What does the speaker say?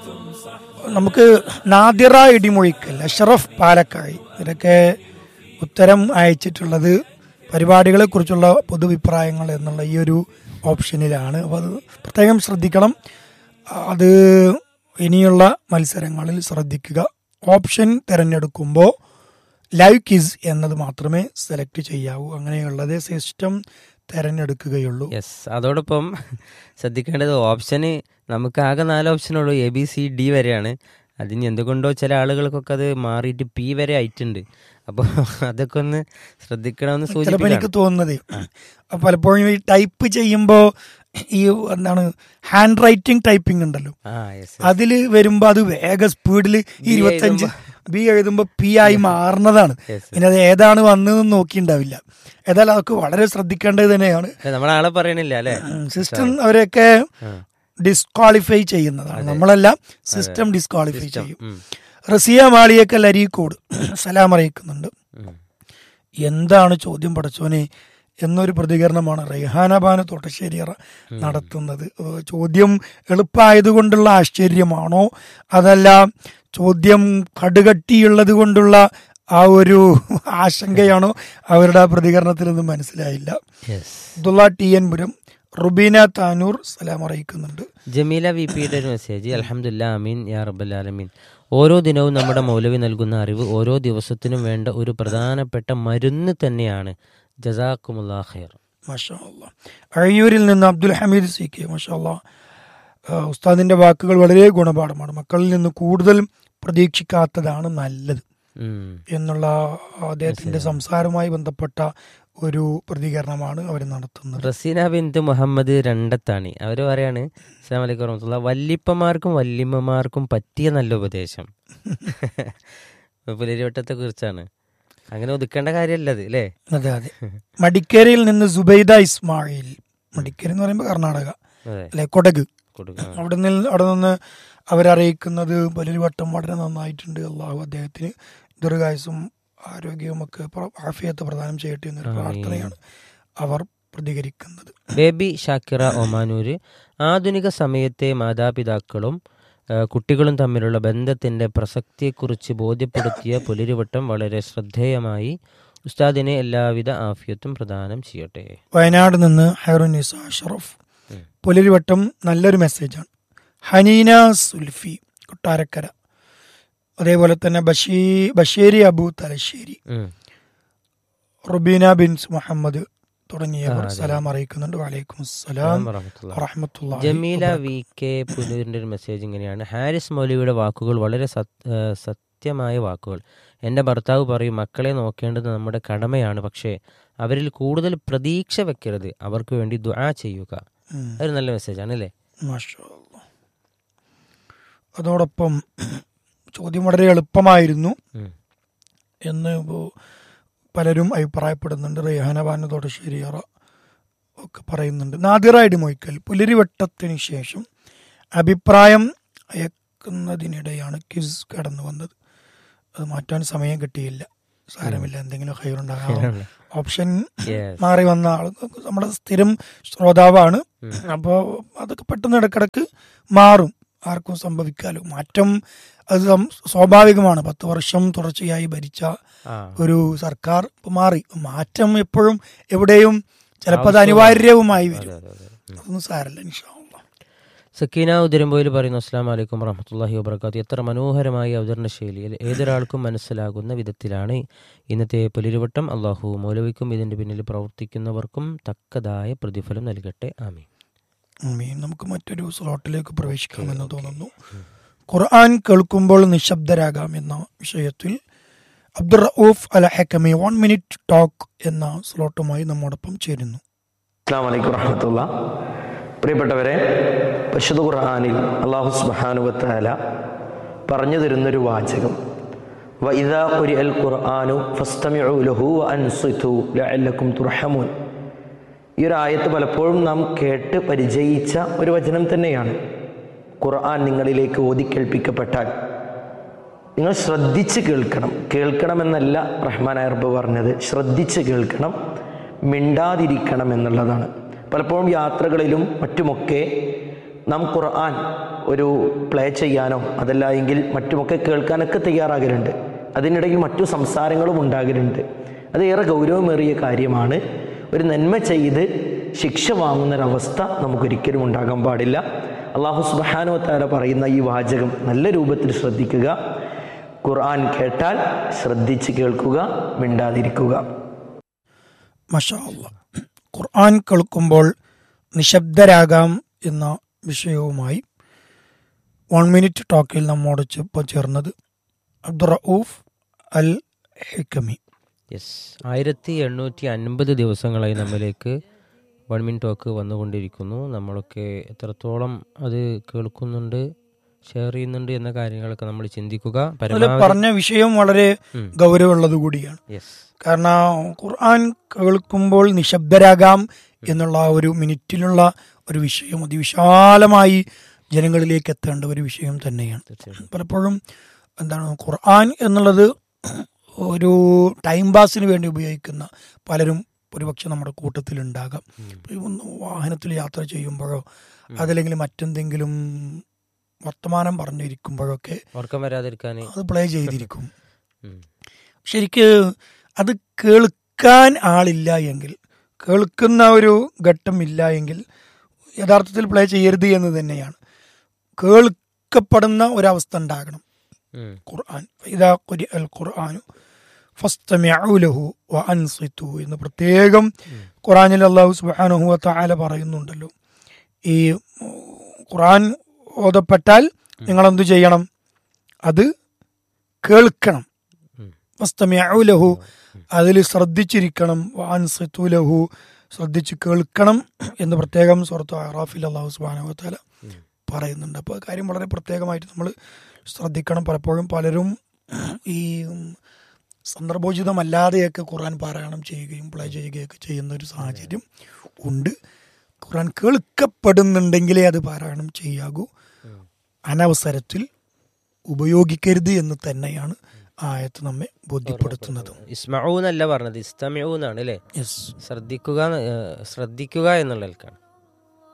നമുക്ക് നാദിറ ഇടിമൊഴിക്കൽ, അഷ്റഫ് പാലക്കായി ഇവരൊക്കെ ഉത്തരം അയച്ചിട്ടുള്ളത് പരിപാടികളെ കുറിച്ചുള്ള പൊതുഭിപ്രായങ്ങൾ എന്നുള്ള ഈ ഒരു ഓപ്ഷനിലാണ്. അപ്പോൾ അത് പ്രത്യേകം ശ്രദ്ധിക്കണം. അത് ഇനിയുള്ള മത്സരങ്ങളിൽ ശ്രദ്ധിക്കുക. ഓപ്ഷൻ തിരഞ്ഞെടുക്കുമ്പോൾ ലൈവ് ക്വിസ് എന്നത് മാത്രമേ സെലക്ട് ചെയ്യാവൂ. അങ്ങനെയുള്ളത് സിസ്റ്റം തിരഞ്ഞെടുക്കുകയുള്ളൂ. യെസ്, അതോടൊപ്പം ശ്രദ്ധിക്കേണ്ടത് ഓപ്ഷന് നമുക്ക് ആകെ 4 ഓപ്ഷനുള്ളൂ. ABCD വരെയാണ്. അതിന് എന്തുകൊണ്ടോ ചില ആളുകൾക്കൊക്കെ അത് മാറിയിട്ട് P വരെ ആയിട്ടുണ്ട്. അപ്പോൾ അതൊക്കെ ഒന്ന് ശ്രദ്ധിക്കണമെന്ന് ചിലപ്പോൾ സൂചിപ്പിക്കണം. എനിക്ക് തോന്നുന്നത് പലപ്പോഴും ഈ ടൈപ്പ് ചെയ്യുമ്പോൾ ഈ എന്താണ് ഹാൻഡ് റൈറ്റിംഗ് ടൈപ്പിംഗ് ഉണ്ടല്ലോ, യെസ്, അതിൽ വരുമ്പോൾ അത് വേഗ സ്പീഡിൽ 25 B എഴുതുമ്പോൾ P ആയി മാറുന്നതാണ്. പിന്നെ അത് ഏതാണ് വന്നതെന്ന് നോക്കിയിട്ടുണ്ടാവില്ല. ഏതായാലും അതൊക്കെ വളരെ ശ്രദ്ധിക്കേണ്ടത് തന്നെയാണ്. നമ്മളാളെ പറയണില്ല അല്ലേ, സിസ്റ്റം അവരെയൊക്കെ ഡിസ്ക്വാളിഫൈ ചെയ്യുന്നതാണ്. നമ്മളല്ല, സിസ്റ്റം ഡിസ്ക്വാളിഫൈ ചെയ്യും. റസിയ മാളിയേക്കൽ അരീക്കോട് സലാം അറിയിക്കുന്നുണ്ട്. എന്താണ് ചോദ്യം പടച്ചോനെ എന്നൊരു പ്രതികരണമാണ് റെയ്ഹാന ബാനു തോട്ടശ്ശേരി നടത്തുന്നത്. ചോദ്യം എളുപ്പമായതുകൊണ്ടുള്ള ആശ്ചര്യമാണോ, അതല്ല ചോദ്യം കടുകട്ടിയുള്ളത് കൊണ്ടുള്ള ആ ഒരു ആശങ്കയാണോ? അവരുടെ പ്രതികരണത്തിൽ ഒന്നും മനസ്സിലായില്ല. അബ്ദുള്ള TN പുരം, റുബീന താനൂർ സലാം അറിയിക്കുന്നുണ്ട്. ജമീല VPയുടെ ഒരു മെസ്സേജ്, അൽഹംദുലില്ലാ ആമീൻ യാ റബ്ബൽ ആലമീൻ. ഓരോ ദിനവും നമ്മുടെ മൗലവി നൽകുന്ന അറിവ് ഓരോ ദിവസത്തിനും വേണ്ട ഒരു പ്രധാനപ്പെട്ട മരുന്ന് തന്നെയാണ്. ജസാക്കുമുല്ലാഹ് ഖൈർ. മാഷാ അല്ലാഹ്. അഴിയൂരിൽ നിന്ന് അബ്ദുൽ ഹമീദ് CK, മാഷാ അല്ലാഹ്. ഉസ്താദിന്റെ വാക്കുകൾ വളരെ ഗുണപാഠമാണ്. മക്കളിൽ നിന്ന് കൂടുതൽ പ്രതീക്ഷിക്കാത്തതാണ് നല്ലത് എന്നുള്ള അദ്ദേഹത്തിന്റെ സംസാരവുമായി ബന്ധപ്പെട്ട ഒരു പ്രതികരണമാണ് അവർ നടത്തുന്നത്. റസീന ബിന്ത് മുഹമ്മദ് രണ്ടത്താണി അവർ പറയാണ്, അസ്സലാമു അലൈക്കും വറഹ്മത്തുള്ളാഹി, വല്ലിപ്പമാർക്കും വല്യമ്മമാർക്കും പറ്റിയ നല്ല ഉപദേശം. പുലരിവട്ടത്തെ കുറിച്ചാണ്. അങ്ങനെ ഒതുക്കേണ്ട കാര്യമല്ലത് അല്ലേ? അതെ അതെ. മടിക്കേരിയിൽ നിന്ന് സുബൈദ ഇസ്മായിൽ, മടിക്കേരി എന്ന് പറയുമ്പോൾ കർണാടക അല്ലെ, കൊടക്. അവിടെ നിന്ന് അവരറിയിക്കുന്നത് പുലരിവട്ടം വളരെ നന്നായിട്ടുണ്ട്. അള്ളാഹു അദ്ദേഹത്തിന് ദീർഘായുസ്സും ആരോഗ്യവും ഒക്കെ ആഫിയത്ത് പ്രദാനം ചെയ്യട്ടെ എന്നൊരു പ്രാർത്ഥനയാണ് അവർ പ്രതികരിക്കുന്നത്. ബേബി ഷാക്കിറ ഒമാനൂര്, ആധുനിക സമയത്തെ മാതാപിതാക്കളും കുട്ടികളും തമ്മിലുള്ള ബന്ധത്തിന്റെ പ്രസക്തിയെക്കുറിച്ച് ബോധ്യപ്പെടുത്തിയ പുലരിവട്ടം വളരെ ശ്രദ്ധേയമായി. ഉസ്താദിനെ എല്ലാവിധ ആഫിയത്തും പ്രദാനം ചെയ്യട്ടെ. വയനാട് നിന്ന് ഹൈറുനിസ അഷ്റഫ്, പുലരിവട്ടം നല്ലൊരു മെസ്സേജാണ്. ഹനീന സുൽഫി കൊട്ടാരക്കര, അതേപോലെ തന്നെ ബഷേരി അബു തലശ്ശേരി, റുബീന ബിൻസ് മുഹമ്മദ് തുടങ്ങിയവർ സലാം അറിയിക്കുന്നുണ്ട്. വലൈക്കും അസ്സലാം വറഹ്മത്തുള്ളാഹി. ജമീല VK പുനൂരിന്റെ ഒരു മെസ്സേജ് ഇങ്ങനെയാണ്. ഹാരിസ് മൗലവിയുടെ വാക്കുകൾ വളരെ സത്യമായ വാക്കുകൾ. എൻ്റെ ഭർത്താവ് പറയും, മക്കളെ നോക്കേണ്ടത് നമ്മുടെ കടമയാണ്, പക്ഷേ അവരിൽ കൂടുതൽ പ്രതീക്ഷ വെക്കരുത്, അവർക്ക് വേണ്ടി ദുആ ചെയ്യുക. അതൊരു നല്ല മെസ്സേജാണ് അല്ലേ? മാഷാ അല്ലാഹ്. അതോടൊപ്പം ചോദ്യം വളരെ എളുപ്പമായിരുന്നു എന്ന് പലരും അഭിപ്രായപ്പെടുന്നുണ്ട്. റെയ്ഹാന ബാനു തോട്ടശ്ശേരി ഒക്കെ പറയുന്നുണ്ട്. നാദിറ ഇടിമൊഴിക്കൽ, പുലരിവട്ടത്തിന് ശേഷം അഭിപ്രായം അയക്കുന്നതിനിടെയാണ് ക്വിസ് കടന്നു വന്നത്. അത് മാറ്റാൻ സമയം കിട്ടിയില്ല. സാരമില്ല, എന്തെങ്കിലും ഖൈറുണ്ടാകാം. ഓപ്ഷൻ മാറി വന്ന ആൾ നമ്മുടെ സ്ഥിരം ശ്രോതാവാണ്. അപ്പോൾ അതൊക്കെ പെട്ടെന്ന് ഇടക്കിടക്ക് മാറും. ആർക്കും സംഭവിക്കാലോ. മാറ്റം അത് സ്വാഭാവികമാണ്. 10 വർഷം തുടർച്ചയായി ഭരിച്ച ഒരു സർക്കാർ ഇപ്പൊ മാറി. മാറ്റം എപ്പോഴും എവിടെയും ചിലപ്പോൾ അത് അനിവാര്യവുമായി വരും. അതൊന്നും സാരല്ല, ഇൻഷാ അല്ലാഹ്. സക്കീന ഉദരമ്പോയിൽ പറയുന്നു, അസ്സലാമു അലൈക്കും വറഹ്മത്തുള്ളാഹി വബറകാതുഹു. എത്ര മനോഹരമായ അവതരണ ശൈലിയിൽ ഏതൊരാൾക്കും മനസ്സിലാകുന്ന വിധത്തിലാണ് ഇന്നത്തെ പുലരിവട്ടം. അള്ളാഹു മൗലവിക്കും ഇതിന്റെ പിന്നിൽ പ്രവർത്തിക്കുന്നവർക്കും തക്കതായ പ്രതിഫലം നൽകട്ടെ. ആമീൻ. നമുക്ക് മറ്റൊരു സ്ലോട്ടിലേക്ക് പ്രവേശിക്കാമെന്ന് തോന്നുന്നു. ഖുർആൻ കേൾക്കുമ്പോൾ നിശബ്ദരാകാം എന്ന വിഷയത്തിൽ അബ്ദുർ റഊഫ് അൽ ഹക്കമി 1 മിനിറ്റ് ടോക്ക് എന്ന സ്ലോട്ടുമായി നമ്മോടൊപ്പം ചേരുന്നു. അസ്സലാമു അലൈക്കും വറഹ്മത്തുള്ളാഹി. പ്രിയപ്പെട്ടവരെ, പരിശുദ്ധ ഖുർആനിൽ അല്ലാഹു സുബ്ഹാനഹു വ തആല പറഞ്ഞു തരുന്നൊരു വാചകം, വഇദാ ഖുരിഅൽ ഖുർആനു ഫസ്തമിഉ ലഹു വഅൻസിതു ലഅല്ലക്കും തുർഹമൂൻ. ഈ ഒരു ആയത്ത് പലപ്പോഴും നാം കേട്ട് പരിചയിച്ച ഒരു വചനം തന്നെയാണ്. ഖുർആൻ നിങ്ങളിലേക്ക് ഓതിക്കേൾപ്പിക്കപ്പെട്ടാൽ നിങ്ങൾ ശ്രദ്ധിച്ച് കേൾക്കണം. കേൾക്കണമെന്നല്ല റഹ്മാനായ റബ്ബ് പറഞ്ഞത്, ശ്രദ്ധിച്ച് കേൾക്കണം, മിണ്ടാതിരിക്കണം എന്നുള്ളതാണ്. പലപ്പോഴും യാത്രകളിലും മറ്റുമൊക്കെ നാം ഖുർആൻ ഒരു പ്ലേ ചെയ്യാനോ അതല്ല എങ്കിൽ മറ്റുമൊക്കെ കേൾക്കാനൊക്കെ തയ്യാറാകലുണ്ട്. അതിനിടയിൽ മറ്റു സംസാരങ്ങളും ഉണ്ടാകലുണ്ട്. അത് ഏറെ ഗൗരവമേറിയ കാര്യമാണ്. ഒരു നന്മ ചെയ്ത് ശിക്ഷ വാങ്ങുന്നൊരവസ്ഥ നമുക്കൊരിക്കലും ഉണ്ടാകാൻ പാടില്ല. അല്ലാഹു സുബ്ഹാനഹു വ തആല പറയുന്ന ഈ വാചകം നല്ല രൂപത്തിൽ ശ്രദ്ധിക്കുക. ഖുർആൻ കേട്ടാൽ ശ്രദ്ധിച്ച് കേൾക്കുക, മിണ്ടാതിരിക്കുക. മാഷാ അല്ലാഹ്. ഖുർആൻ കേൾക്കുമ്പോൾ നിശബ്ദരാകാം എന്ന വിഷയവുമായി 1 മിനിറ്റ് ടോക്കിൽ നമ്മോട് ഇപ്പോൾ ചേർന്നത് അബ്ദുറഊഫ് അൽ ഹിക്കമി. യെസ്, 1850 ദിവസങ്ങളായി നമ്മിലേക്ക് 1 മിനിറ്റ് ടോക്ക് വന്നുകൊണ്ടിരിക്കുന്നു. നമ്മളൊക്കെ എത്രത്തോളം അത് കേൾക്കുന്നുണ്ട്, ഷെയർ ചെയ്യുന്നുണ്ട് എന്ന കാര്യങ്ങളൊക്കെ നമ്മൾ ചിന്തിക്കുക. പറഞ്ഞ വിഷയം വളരെ ഗൗരവമുള്ളത് കൂടിയാണ്. യെസ്, കാരണം ഖുർആൻ കേൾക്കുമ്പോൾ നിശബ്ദരാകാം എന്നുള്ള ഒരു മിനിറ്റിലുള്ള ഒരു വിഷയം അതിവിശാലമായി ജനങ്ങളിലേക്ക് എത്തേണ്ട ഒരു വിഷയം തന്നെയാണ്. പലപ്പോഴും എന്താണ് ഖുർആൻ എന്നുള്ളത് ഒരു ടൈം പാസിന് വേണ്ടി ഉപയോഗിക്കുന്ന പലരും ഒരുപക്ഷെ നമ്മുടെ കൂട്ടത്തിലുണ്ടാകാം. വാഹനത്തിൽ യാത്ര ചെയ്യുമ്പോഴോ അതല്ലെങ്കിൽ മറ്റെന്തെങ്കിലും വർത്തമാനം പറഞ്ഞിരിക്കുമ്പോഴൊക്കെ ഉറക്കം വരാതിരിക്കാൻ അത് പ്ലേ ചെയ്തിരിക്കും. ശരിക്ക് അത് കേൾക്കാൻ ആളില്ല എങ്കിൽ, കേൾക്കുന്ന ഒരു ഘട്ടം ഇല്ല എങ്കിൽ യഥാർത്ഥത്തിൽ പ്ലേ ചെയ്യരുത് എന്ന് തന്നെയാണ്. കേൾക്കപ്പെടുന്ന ഒരവസ്ഥ ഉണ്ടാകണം. ഖുർആൻ ഇദാ ഖുരിഅൽ ഖുർആനു ഫസ്തമിഉ ലഹു വഅൻസിതു എന്ന് പ്രത്യേകം ഖുർആനിൽ അല്ലാഹു സുബ്ഹാനഹു വ തആല പറയുന്നുണ്ടല്ലോ. ഈ ഖുർആൻ ഓതപ്പെട്ടാൽ നിങ്ങൾ എന്തു ചെയ്യണം? അത് കേൾക്കണം. ഫസ്തമിഉ ലഹു, അതിൽ ശ്രദ്ധിച്ചിരിക്കണം. വഅൻസിതു ലഹു, ശ്രദ്ധിച്ച് കേൾക്കണം എന്ന് പ്രത്യേകം സൂറത്ത് അറാഫിൽ അല്ലാഹു സുബ്ഹാനഹു വ തആല പറയുന്നുണ്ട്. അപ്പോൾ കാര്യം വളരെ പ്രത്യേകമായിട്ട് നമ്മൾ ശ്രദ്ധിക്കണം. പലപ്പോഴും പലരും ഈ സന്ദർഭോചിതമല്ലാതെയൊക്കെ ഖുർആൻ പാരായണം ചെയ്യുകയും പ്ലേ ചെയ്യുകയൊക്കെ ചെയ്യുന്ന ഒരു സാഹചര്യം ഉണ്ട്. ഖുർആൻ കേൾക്കപ്പെടുന്നുണ്ടെങ്കിലേ അത് പാരായണം ചെയ്യാകൂ. അനവസരത്തിൽ ഉപയോഗിക്കരുത് എന്ന് തന്നെയാണ് ആയത്ത് നമ്മെ ബോധ്യപ്പെടുത്തുന്നത്. ഇസ്മഊ എന്നല്ല പറഞ്ഞത്, ഇസ്തമിഊ എന്നാണ് അല്ലേ? ശ്രദ്ധിക്കുക എന്നുള്ള